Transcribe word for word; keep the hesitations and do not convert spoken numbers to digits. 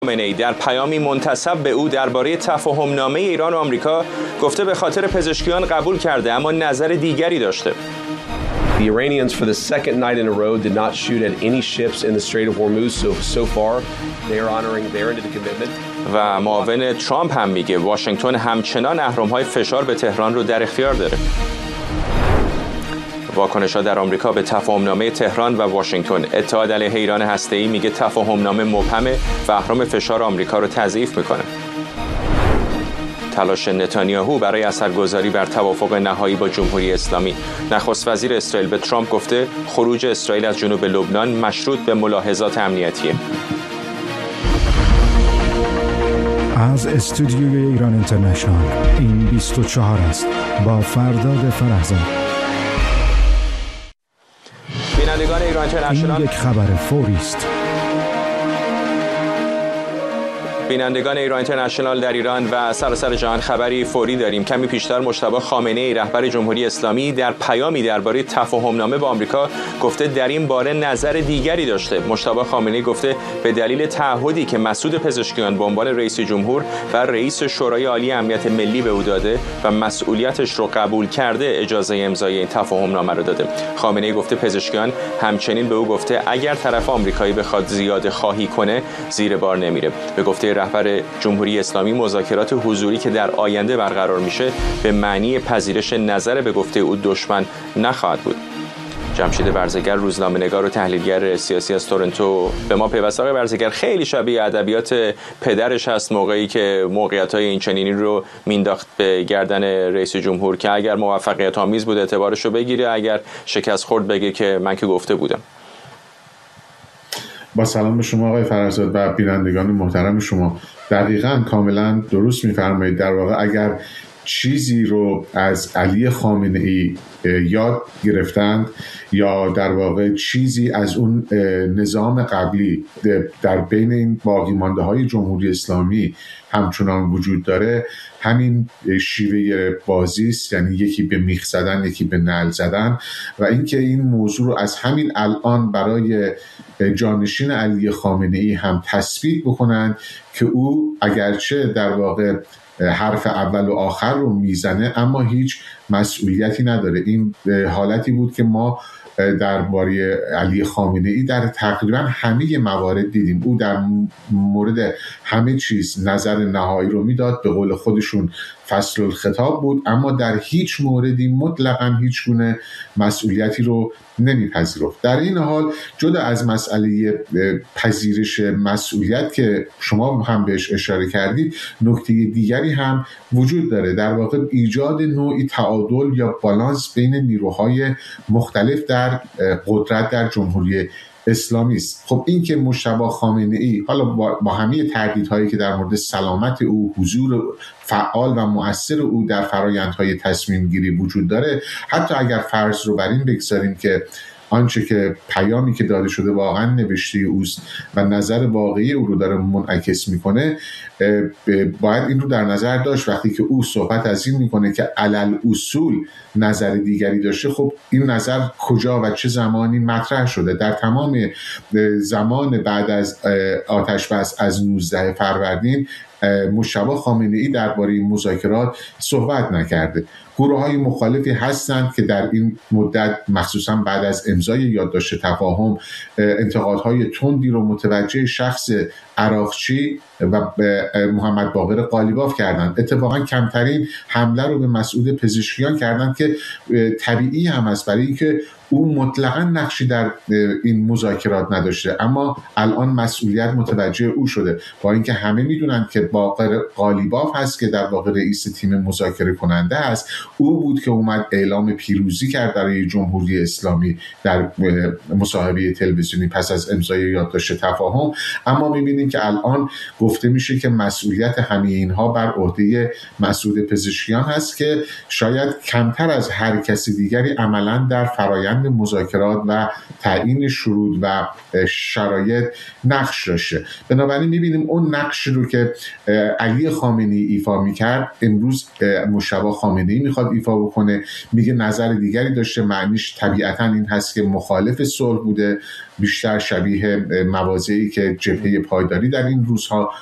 خامنه‌ای در پیامی منتسب به او درباره تفاهم‌نامه ایران و آمریکا گفته به خاطر پزشکیان قبول کرده اما نظر دیگری داشته. The Iranians for the second night in a row did not shoot at any ships in the Strait of Hormuz so so far they are honoring their end of the commitment. و معاون ترامپ هم میگه واشنگتن همچنان اهرم‌های فشار به تهران رو در اختیار داره. واکنش‌ها در آمریکا به تفاهم‌نامه تهران و واشنگتن. اتحاد علیه ایران هسته‌ای میگه تفاهم‌نامه مبهمه و اهرم فشار آمریکا رو تضعیف میکنه. تلاش نتانیاهو برای اثرگذاری بر توافق نهایی با جمهوری اسلامی. نخست وزیر اسرائیل به ترامپ گفته خروج اسرائیل از جنوب لبنان مشروط به ملاحظات امنیتیه. از استودیوی ایران اینترنشنال این بیست و چهار است با فرداد فرهزاد. بینندگان ایران اینترنشنال، این یک خبر فوری است. بینندگان ایران اینترنشنال در ایران و سراسر جهان خبری فوری داریم. کمی پیشتر مجتبی خامنه‌ای رهبر جمهوری اسلامی در پیامی درباره تفاهم‌نامه با آمریکا گفته در این باره نظر دیگری داشته. مجتبی خامنه‌ای گفته به دلیل تعهدی که مسعود پزشکیان به عنوان رئیس جمهور و رئیس شورای عالی امنیت ملی به او داده و مسئولیتش رو قبول کرده اجازه امضای این تفاهم‌نامه رو داده. خامنه‌ای گفته پزشکیان همچنین به او گفته اگر طرف آمریکایی بخواد زیاده خواهی کنه زیر بار نمیره. به گفته رهبر جمهوری اسلامی مذاکرات حضوری که در آینده برقرار میشه به معنی پذیرش نظر به گفته او دشمن نخواهد بود. جمشید برزگر روزنامه‌نگار و تحلیلگر سیاسی از تورنتو به ما پیوسته. آقای برزگر، خیلی شبیه ادبیات پدرش هست موقعی که موقعیت‌های این چنینی رو مینداخت به گردن رئیس جمهور که اگر موفقیت آمیز بود اعتبارش رو بگیره، اگر شکست خورد بگه که من که گفته بودم. با سلام به شما آقای فرهزاد و بینندگان محترم شما. دقیقاً کاملا درست می‌فرمایید. در واقع اگر چیزی رو از علی خامنه‌ای یاد گرفتند یا در واقع چیزی از اون نظام قبلی در بین این باقی مانده های جمهوری اسلامی همچنان وجود داره، همین شیوه بازی است، یعنی یکی به میخ زدن یکی به نعل زدن، و اینکه این موضوع رو از همین الان برای جانشین علی خامنه‌ای هم تثبیت بکنن که او اگرچه در واقع حرف اول و آخر رو میزنه اما هیچ مسئولیتی نداره. این حالتی بود که ما درباره علی خامنه‌ای در تقریبا همه موارد دیدیم. او در مورد همه چیز نظر نهایی رو میداد، به قول خودشون فصل الخطاب بود، اما در هیچ موردی مطلقاً هیچ گونه مسئولیتی رو نمیپذیرفت. در این حال جدا از مسئله پذیرش مسئولیت که شما هم بهش اشاره کردید، نکته دیگری هم وجود داره، در واقع ایجاد نوعی تعادل یا بالانس بین نیروهای مختلف در قدرت در جمهوری اسلامی است. خب این که مجتبی خامنه‌ای حالا با, با همه تردیدهایی که در مورد سلامت او، حضور فعال و مؤثر او در فرآیندهای تصمیم گیری وجود داره، حتی اگر فرض رو بر این بگذاریم که آنچه که پیامی که داده شده واقعا نوشته اوست و نظر واقعی او رو داره منعکس میکنه، باید این رو در نظر داشت وقتی که او صحبت از این میکنه که علل اصول نظر دیگری داشته. خب این نظر کجا و چه زمانی مطرح شده؟ در تمام زمان بعد از آتش بس از نوزده فروردین مجتبی خامنه‌ای درباره مذاکرات صحبت نکرده. گروه‌های مخالفی هستند که در این مدت مخصوصا بعد از امضای یادداشت تفاهم انتقادهای تندی رو متوجه شخص عراقچی و محمد باقر قالیباف کردند. اتفاقا کمترین حمله رو به مسعود پزشکیان کردند که طبیعی هم است، برای اینکه او مطلقاً نقشی در این مذاکرات نداشته، اما الان مسئولیت متوجه او شده، با اینکه همه میدونن که باقر قالیباف هست که در واقع رئیس تیم مذاکره کننده است. او بود که اومد اعلام پیروزی کرد برای جمهوری اسلامی در مصاحبه تلویزیونی پس از امضای یادداشت تفاهم، اما میبینیم که الان گفته میشه که مسئولیت همه اینها بر عهده مسعود پزشکیان هست که شاید کمتر از هر کسی دیگری عملاً در فرایند مذاکرات و تعیین شروط و شرایط نقش داشته. بنابراین میبینیم اون نقش رو که علی خامنه‌ای ایفا میکرد امروز مجتبی خامنه‌ای میخواد ایفا بکنه. میگه نظر دیگری داشته، معنیش طبیعتا این هست که مخالف صلح بوده، بیشتر شبیه مواضعی که جبهه پایداری در این روزها